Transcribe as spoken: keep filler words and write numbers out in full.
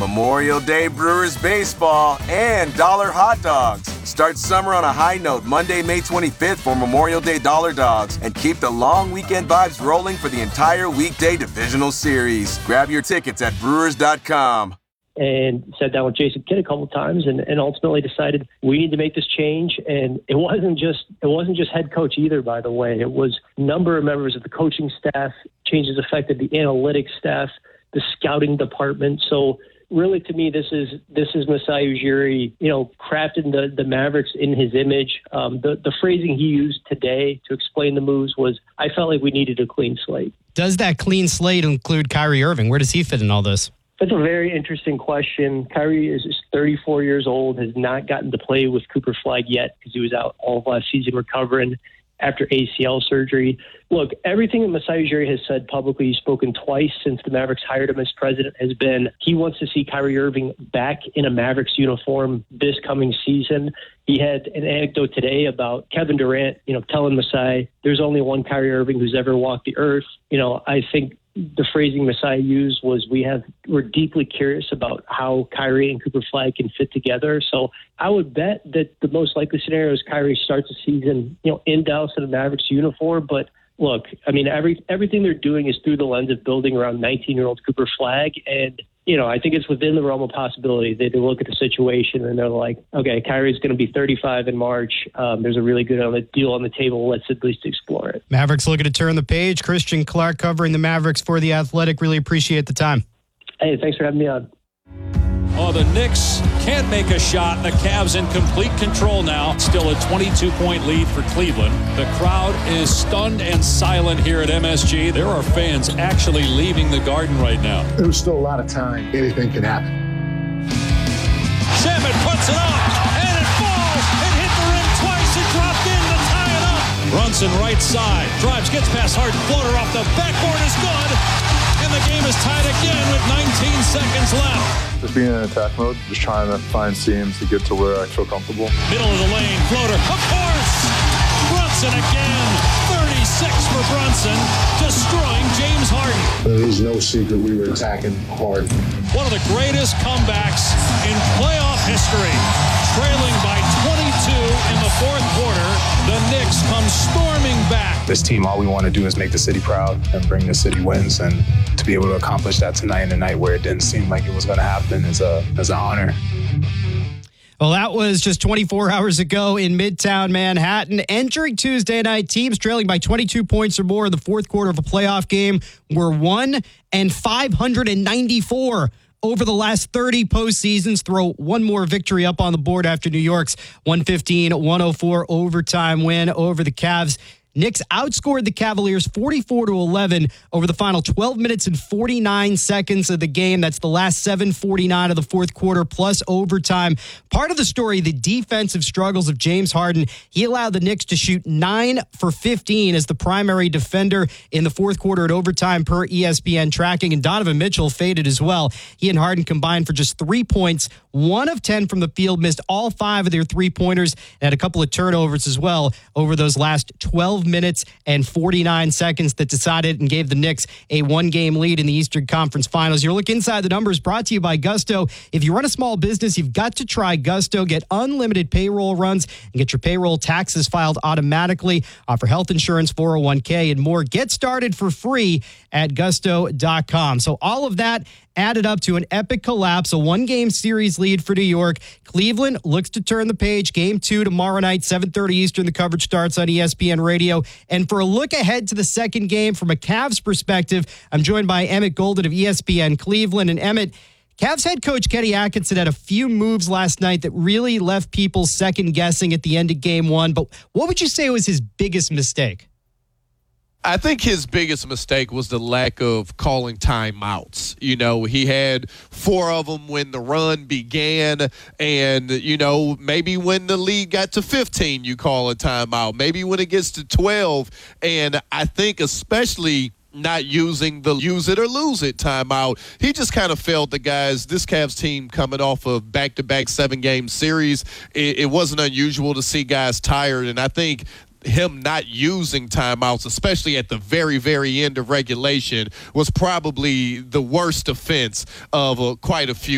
Memorial Day Brewers baseball and dollar hot dogs. Start summer on a high note Monday, May twenty-fifth for Memorial Day Dollar Dogs and keep the long weekend vibes rolling for the entire weekday divisional series. Grab your tickets at brewers dot com. And sat down with Jason Kidd a couple times and, and ultimately decided we need to make this change. And it wasn't just it wasn't just head coach either, by the way. It was a number of members of the coaching staff. Changes affected the analytics staff, the scouting department. So really, to me, this is this is Masai Ujiri, you know, crafting the, the Mavericks in his image. Um, the, the phrasing he used today to explain the moves was, I felt like we needed a clean slate. Does that clean slate include Kyrie Irving? Where does he fit in all this? That's a very interesting question. Kyrie is thirty-four years old, has not gotten to play with Cooper Flagg yet because he was out all of last season recovering after A C L surgery. Look, everything that Masai Ujiri has said publicly, he's spoken twice since the Mavericks hired him as president, has been he wants to see Kyrie Irving back in a Mavericks uniform this coming season. He had an anecdote today about Kevin Durant, you know, telling Masai, there's only one Kyrie Irving who's ever walked the earth. You know, I think the phrasing Masai used was we have we're deeply curious about how Kyrie and Cooper Flagg can fit together. So I would bet that the most likely scenario is Kyrie starts the season, you know, in Dallas in a Mavericks uniform. But look, I mean, every everything they're doing is through the lens of building around nineteen-year-old Cooper Flagg. And, you know, I think it's within the realm of possibility. They, they look at the situation and they're like, okay, Kyrie's going to be thirty-five in March. Um, there's a really good on the deal on the table. Let's at least explore it. Mavericks looking to turn the page. Christian Clark covering the Mavericks for The Athletic. Really appreciate the time. Hey, thanks for having me on. Oh, the Knicks can't make a shot. The Cavs in complete control now. Still a twenty-two point lead for Cleveland. The crowd is stunned and silent here at M S G. There are fans actually leaving the Garden right now. There's still a lot of time. Anything can happen. Shamet puts it up, and it falls. It hit the rim twice. It dropped in to tie it up. Brunson right side. Drives, gets past Harden. Floater off the backboard is good. And the game is tied again with nineteen seconds left. Just being in attack mode, just trying to find seams to get to where I feel comfortable. Middle of the lane, floater, of course! Brunson again, thirty-six for Brunson, destroying James Harden. There is no secret we were attacking hard. One of the greatest comebacks in playoff history. Trailing by twenty-two in the fourth quarter, the Knicks come storming back. This team, all we want to do is make the city proud and bring the city wins, and to be able to accomplish that tonight in a night where it didn't seem like it was going to happen is a is an honor. Well, that was just twenty-four hours ago in Midtown Manhattan. Entering Tuesday night, teams trailing by twenty-two points or more in the fourth quarter of a playoff game were one and five hundred ninety-four over the last thirty postseasons. Throw one more victory up on the board after New York's one fifteen one oh four overtime win over the Cavs. Knicks outscored the Cavaliers forty-four to eleven over the final twelve minutes and forty-nine seconds of the game. That's the last seven forty-nine of the fourth quarter plus overtime. Part of the story, the defensive struggles of James Harden. He allowed the Knicks to shoot nine for fifteen as the primary defender in the fourth quarter at overtime per E S P N tracking. And Donovan Mitchell faded as well. He and Harden combined for just three points, one of ten from the field, missed all five of their three-pointers, and had a couple of turnovers as well over those last twelve minutes and forty-nine seconds that decided and gave the Knicks a one-game lead in the Eastern Conference Finals. Your look inside the numbers brought to you by Gusto. If you run a small business, you've got to try Gusto. Get unlimited payroll runs and get your payroll taxes filed automatically. Offer health insurance, four oh one k, and more. Get started for free at gusto dot com. So all of that added up to an epic collapse, a one-game series lead for New York. Cleveland looks to turn the page. Game two tomorrow night, seven thirty Eastern. The coverage starts on E S P N Radio. And for a look ahead to the second game from a Cavs perspective, I'm joined by Emmett Golden of E S P N Cleveland. And Emmett, Cavs head coach Kenny Atkinson had a few moves last night that really left people second-guessing at the end of game one. But what would you say was his biggest mistake? I think his biggest mistake was the lack of calling timeouts. You know, he had four of them when the run began, and, you know, maybe when the lead got to fifteen, you call a timeout. Maybe when it gets to twelve, and I think especially not using the use it or lose it timeout. He just kind of felt the guys, this Cavs team coming off of back-to-back seven-game series, it, it wasn't unusual to see guys tired, and I think him not using timeouts, especially at the very, very end of regulation, was probably the worst offense of uh, quite a few.